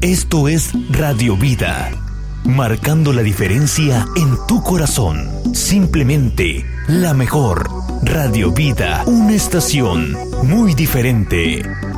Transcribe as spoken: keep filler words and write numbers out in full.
Esto es Radio Vida, marcando la diferencia en tu corazón. Simplemente la mejor. Radio Vida, una estación muy diferente.